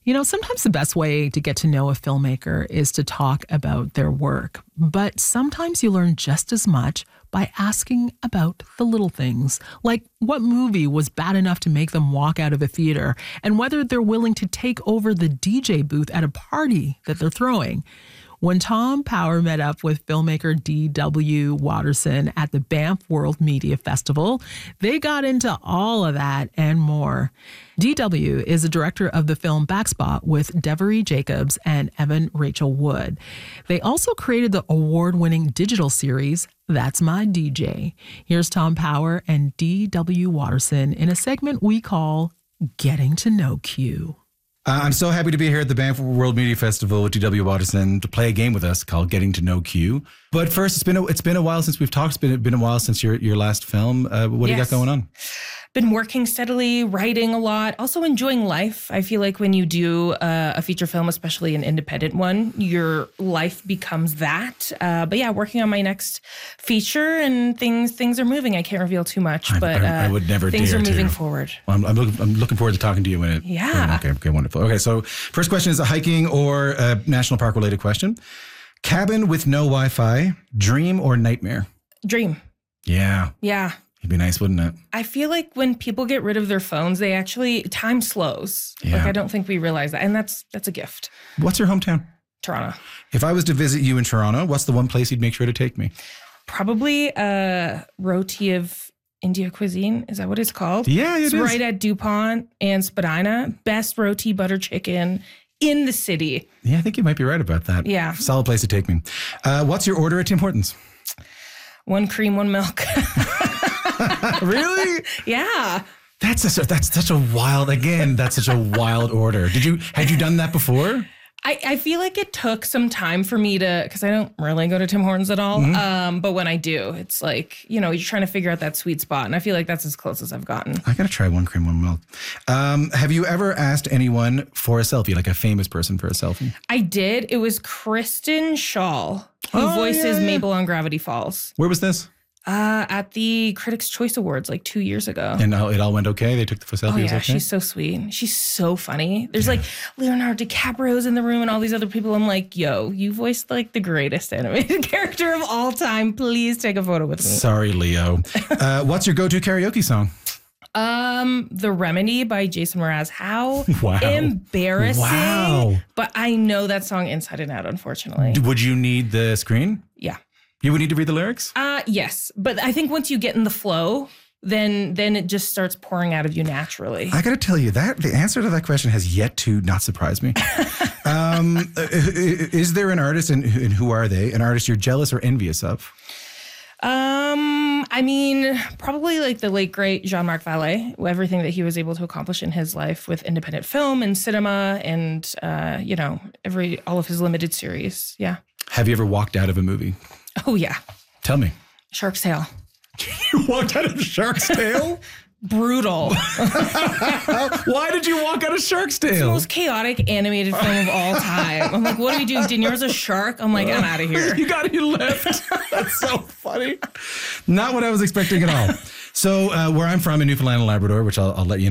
You know, sometimes the best way to get to know a filmmaker is to talk about their work, but sometimes you learn just as much by asking about the little things, like what movie was bad enough to make them walk out of a theater, and whether they're willing to take over the DJ booth at a party that they're throwing. When Tom Power met up with filmmaker D.W. Watterson at the Banff World Media Festival, they got into all of that and more. D.W. is a director of the film Backspot with Devery Jacobs and Evan Rachel Wood. They also created the award-winning digital series That's My DJ. Here's Tom Power and D.W. Watterson in a segment we call Getting to Know Q. I'm so happy to be here at the Banff World Media Festival with D.W. Watterson to play a game with us called Getting to Know Q. But first, it's been a while since we've talked. It's been a while since your last film. What do you got going on? Been working steadily, writing a lot, also enjoying life. I feel like when you do a feature film, especially an independent one, your life becomes that. But yeah, working on my next feature and things are moving. I can't reveal too much, but I would never things dare are moving to. forward. Well, I'm looking forward to talking to you in it. Yeah. Okay, wonderful. Okay, so first question is a hiking or a national park related question. Cabin with no Wi-Fi, dream or nightmare? Dream. Yeah. Yeah. It'd be nice, wouldn't it? I feel like when people get rid of their phones, time slows. Yeah. Like I don't think we realize that. And that's a gift. What's your hometown? Toronto. If I was to visit you in Toronto, what's the one place you'd make sure to take me? Probably roti of India cuisine. Is that what it's called? Yeah, it it's is. Right at DuPont and Spadina. Best roti butter chicken in the city. Yeah, I think you might be right about that. Yeah. Solid place to take me. What's your order at Tim Hortons? 1 cream, 1 milk. Really? Yeah. That's such a wild order. Had you done that before? I feel like it took some time for me because I don't really go to Tim Hortons at all. Mm-hmm. But when I do, it's like, you're trying to figure out that sweet spot. And I feel like that's as close as I've gotten. I got to try 1 cream, 1 milk. Have you ever asked anyone for a selfie, like a famous person for a selfie? I did. It was Kristen Shaw, who voices Mabel on Gravity Falls. Where was this? At the Critics' Choice Awards 2 years ago. And it all went okay? They took the selfie? Oh, yeah, okay? she's so sweet. She's so funny. There's Leonardo DiCaprio's in the room and all these other people. I'm like, yo, you voiced the greatest animated character of all time. Please take a photo with me. Sorry, Leo. What's your go-to karaoke song? The Remedy by Jason Mraz. How Wow. embarrassing. Wow. But I know that song inside and out, unfortunately. Would you need the screen? Yeah. You would need to read the lyrics? Yes. But I think once you get in the flow, then it just starts pouring out of you naturally. I got to tell you that the answer to that question has yet to not surprise me. Is there an artist, and who are they? An artist you're jealous or envious of? I mean, probably the late great Jean-Marc Vallée, everything that he was able to accomplish in his life with independent film and cinema and all of his limited series. Yeah. Have you ever walked out of a movie? Oh yeah. Tell me. Shark's Tale. You walked out of Shark's Tale? Brutal. Why did you walk out of Shark's Tale? It's the most chaotic animated film of all time. I'm like, what do we do? De Niro's a shark? I'm like, I'm out of here. You left. That's so funny. Not what I was expecting at all. So where I'm from in Newfoundland and Labrador, which I'll let you know.